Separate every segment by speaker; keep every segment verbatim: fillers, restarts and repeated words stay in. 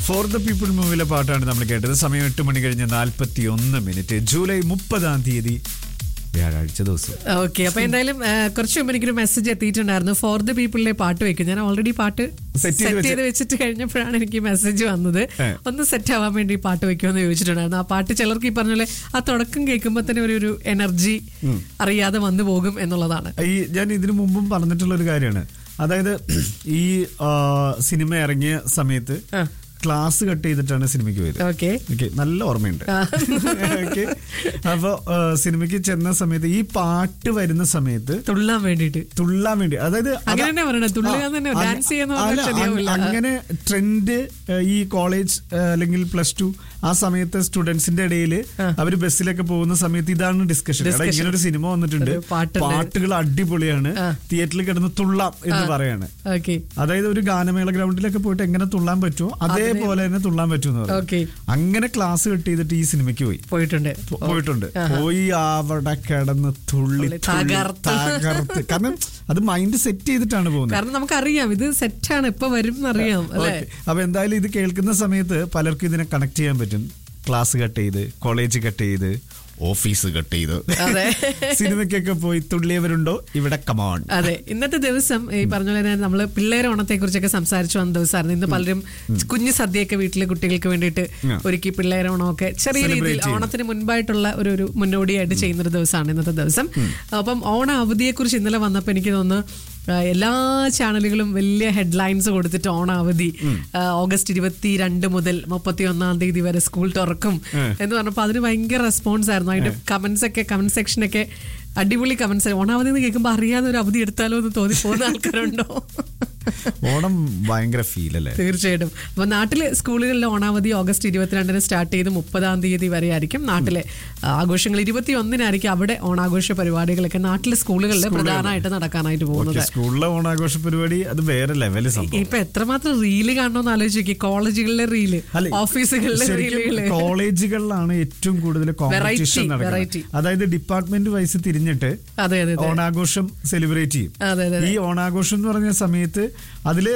Speaker 1: For the people മൂവിയിലെ പാട്ടാണ് നമ്മൾ കേട്ടത്. സമയം എട്ട് മണി കഴിഞ്ഞ് നാൽപ്പത്തി ഒന്ന് മിനിറ്റ്. ജൂലൈ മുപ്പതാം തീയതി വ്യാഴാഴ്ച ദിവസം.
Speaker 2: ഓക്കെ, അപ്പൊ എന്തായാലും കുറച്ച് മുമ്പ് എനിക്കൊരു മെസ്സേജ് എത്തിയിട്ടുണ്ടായിരുന്നു. ഫോർ ദ പീപ്പിളിലെ പാട്ട് വെക്കും. ഞാൻ ഓൾറെഡി പാട്ട് സെറ്റ് ചെയ്ത് വെച്ചിട്ട് കഴിഞ്ഞപ്പോഴാണ് എനിക്ക് മെസ്സേജ് വന്നത്. ഒന്ന് സെറ്റ് ആവാൻ വേണ്ടി പാട്ട് വെക്കുമെന്ന് ചോദിച്ചിട്ടുണ്ടായിരുന്നു. ആ പാട്ട് ചിലർക്ക് ഈ പറഞ്ഞ പോലെ ആ തുടക്കം കേൾക്കുമ്പോൾ തന്നെ ഒരു ഒരു എനർജി അറിയാതെ വന്നു പോകും എന്നുള്ളതാണ്.
Speaker 1: ഈ ഞാൻ ഇതിനു മുമ്പും പറഞ്ഞിട്ടുള്ള ഒരു കാര്യമാണ്. അതായത് ഈ സിനിമ ഇറങ്ങിയ സമയത്ത് ക്ലാസ് കട്ട് ചെയ്തിട്ടാണ് സിനിമയ്ക്ക് പോയത്. ഓക്കെ, നല്ല ഓർമ്മയുണ്ട്. അപ്പൊ സിനിമയ്ക്ക് ചെന്ന സമയത്ത് ഈ പാട്ട് വരുന്ന സമയത്ത്
Speaker 2: തുള്ളാൻ വേണ്ടിട്ട്
Speaker 1: തുള്ളാൻ വേണ്ടി, അതായത് അങ്ങനെ ട്രെൻഡ് ഈ കോളേജ് അല്ലെങ്കിൽ പ്ലസ് ടു ആ സമയത്ത് സ്റ്റുഡൻസിന്റെ ഇടയിൽ അവര് ബസ്സിലൊക്കെ പോകുന്ന സമയത്ത് ഇതാണ് ഡിസ്കഷൻ. ഇങ്ങനെ ഒരു സിനിമ വന്നിട്ടുണ്ട്, പാട്ടുകൾ അടിപൊളിയാണ്, തിയേറ്ററിൽ കിടന്ന് തുള്ളാം എന്ന് പറയാണ്. അതായത് ഒരു ഗാനമേള ഗ്രൗണ്ടിലൊക്കെ പോയിട്ട് എങ്ങനെ തുള്ളാൻ പറ്റുമോ അതേപോലെ തന്നെ തുള്ളാൻ പറ്റുമെന്ന് പറഞ്ഞു. അങ്ങനെ ക്ലാസ് കട്ട് ചെയ്തിട്ട് ഈ സിനിമയ്ക്ക് പോയി പോയിട്ടുണ്ട് പോയിട്ടുണ്ട് പോയി അവിടെ കിടന്ന് തുള്ളി തകർത്ത്. കാരണം അത് മൈൻഡ് സെറ്റ് ചെയ്തിട്ടാണ് പോകുന്നത്.
Speaker 2: കാരണം നമുക്കറിയാം ഇത് സെറ്റാണ്, ഇപ്പൊ വരും എന്നറിയാം.
Speaker 1: അപ്പൊ എന്തായാലും ഇത് കേൾക്കുന്ന സമയത്ത് പലർക്കും ഇതിനെ കണക്ട് ചെയ്യാൻ പറ്റും. ക്ലാസ് കട്ട് ചെയ്ത്, കോളേജ് കട്ട് ചെയ്ത്, ഓഫീസ് കട്ട് ചെയ്ത്, സിനിമയ്ക്കൊക്കെ പോയി തുള്ളിയവരുണ്ടോ ഇവിടെ? കമോൺ.
Speaker 2: അതെ, ഇന്നത്തെ ദിവസം ഈ പറഞ്ഞ പോലെ തന്നെ നമ്മള് പിള്ളേരെ ഓണത്തെ കുറിച്ചൊക്കെ സംസാരിച്ചു വന്ന ദിവസമായിരുന്നു. ഇന്ന് പലരും കുഞ്ഞു സദ്യയൊക്കെ വീട്ടിലെ കുട്ടികൾക്ക് വേണ്ടിയിട്ട് ഒരുക്കി പിള്ളേരെ ഓണമൊക്കെ ചെറിയ രീതിയിൽ ഓണത്തിന് മുൻപായിട്ടുള്ള ഒരു ഒരു മുന്നോടിയായിട്ട് ചെയ്യുന്നൊരു ദിവസമാണ് ഇന്നത്തെ ദിവസം. അപ്പം ഓണ അവധിയെ കുറിച്ച് ഇന്നലെ വന്നപ്പോൾ എനിക്ക് തോന്നുന്നു എല്ലാ ചാനലുകളും വലിയ ഹെഡ്ലൈൻസ് കൊടുത്തിട്ട് ഓണാവധി ഓഗസ്റ്റ് ഇരുപത്തി രണ്ട് മുതൽ മുപ്പത്തി ഒന്നാം തീയതി വരെ സ്കൂൾ തുറക്കും എന്ന് പറഞ്ഞപ്പോൾ അതിന് ഭയങ്കര റെസ്പോൺസ് ആയിരുന്നു. അതിന്റെ കമന്റ്സ് ഒക്കെ കമന്റ് സെക്ഷനൊക്കെ അടിപൊളി കമന്റ്സ്. ഓണാവധി എന്ന് കേൾക്കുമ്പോൾ അറിയാതെ ഒരു അവധി എടുത്താലോ എന്ന് തോന്നി പോകുന്ന ആൾക്കാരുണ്ടോ?
Speaker 1: ഓണം ഭയങ്കര ഫീൽ അല്ലേ?
Speaker 2: തീർച്ചയായിട്ടും. അപ്പൊ നാട്ടിലെ സ്കൂളുകളിലെ ഓണാവധി ഓഗസ്റ്റ് ഇരുപത്തിരണ്ടിന് സ്റ്റാർട്ട് ചെയ്ത് മുപ്പതാം തീയതി വരെ ആയിരിക്കും. നാട്ടിലെ ആഘോഷങ്ങൾ ഇരുപത്തി ഒന്നിനായിരിക്കും അവിടെ ഓണാഘോഷ പരിപാടികളൊക്കെ നാട്ടിലെ സ്കൂളുകളിൽ പ്രധാനമായിട്ട് നടക്കാനായിട്ട് പോകുന്നത്.
Speaker 1: സ്കൂളിലെ ഓണാഘോഷ പരിപാടി അത് വേറെ ലെവല്.
Speaker 2: ഇപ്പൊ എത്രമാത്രം റീല് കാണണമെന്ന് ആലോചിക്കും. കോളേജുകളിലെ റീല്, ഓഫീസുകളിലെ റീലുകള്.
Speaker 1: കോളേജുകളിലാണ് ഏറ്റവും കൂടുതൽ കോമ്പറ്റീഷൻ നടക്കുന്നത്. അതായത് ഡിപ്പാർട്ട്മെന്റ് വൈസ് തിരിഞ്ഞിട്ട് ഓണാഘോഷം സെലിബ്രേറ്റ് ചെയ്യും. ഈ ഓണാഘോഷം എന്ന് പറഞ്ഞ സമയത്ത് അതില്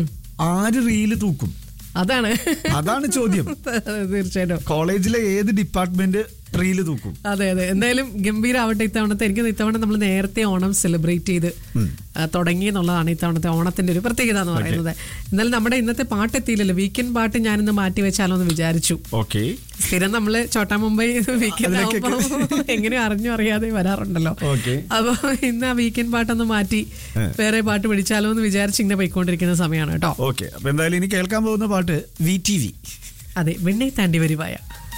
Speaker 1: ആര് റീല് തൂക്കും?
Speaker 2: അതാണ്
Speaker 1: അതാണ് ചോദ്യം.
Speaker 2: തീർച്ചയായിട്ടും
Speaker 1: കോളേജിലെ ഏത് ഡിപ്പാർട്ട്മെന്റ് റീല് തൂക്കും?
Speaker 2: അതെ അതെ, എന്തായാലും ഗംഭീരമാവട്ടെ ഇത്തവണത്തെ. എനിക്ക് ഇത്തവണ നമ്മൾ നേരത്തെ ഓണം സെലിബ്രേറ്റ് ചെയ്ത് തുടങ്ങി എന്നുള്ളതാണ് ഇത്തവണത്തെ ഓണത്തിന്റെ ഒരു പ്രത്യേകത എന്ന് പറയുന്നത്. എന്നാലും നമ്മുടെ ഇന്നത്തെ പാട്ട് എത്തിയില്ലല്ലോ. വീക്കെൻഡ് പാട്ട് ഞാനിന്ന് മാറ്റി വെച്ചാലോ എന്ന് വിചാരിച്ചു.
Speaker 1: ഓക്കെ,
Speaker 2: സ്ഥിരം നമ്മള് ചോട്ടാ മുംബൈ വീക്കെൻഡ് എങ്ങനെയും അറിഞ്ഞു അറിയാതെ വരാറുണ്ടല്ലോ. അപ്പൊ ഇന്ന് ആ വീക്കെൻഡ് പാട്ടൊന്ന് മാറ്റി വേറെ പാട്ട് പിടിച്ചാലോ എന്ന് വിചാരിച്ച് ഇങ്ങനെ പോയിക്കൊണ്ടിരിക്കുന്ന സമയമാണ് കേട്ടോ.
Speaker 1: ഓക്കെ, അപ്പൊ എന്തായാലും ഇനി കേൾക്കാൻ പോകുന്ന പാട്ട് വി ടി വി.
Speaker 2: അതെ, വെണ്ണെ താണ്ടി വരുവായ.